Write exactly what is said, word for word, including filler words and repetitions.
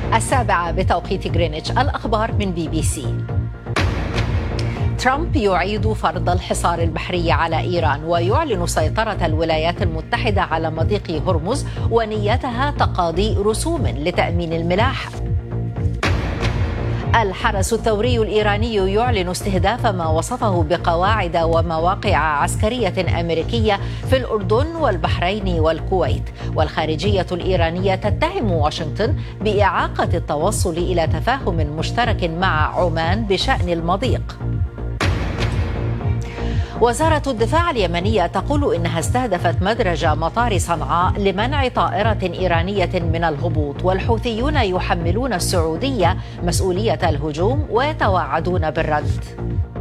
السابعة بتوقيت غرينتش. الأخبار من بي بي سي. ترامب يعيد فرض الحصار البحري على إيران ويعلن سيطرة الولايات المتحدة على مضيق هرمز ونيتها تقاضي رسوم لتأمين الملاحة. الحرس الثوري الإيراني يعلن استهداف ما وصفه بقواعد ومواقع عسكرية أمريكية في الأردن والبحرين والكويت. والخارجية الإيرانية تتهم واشنطن بإعاقة التوصل إلى تفاهم مشترك مع عمان بشأن المضيق. وزارة الدفاع اليمنية تقول إنها استهدفت مدرج مطار صنعاء لمنع طائرة إيرانية من الهبوط، والحوثيون يحملون السعودية مسؤولية الهجوم ويتوعدون بالرد.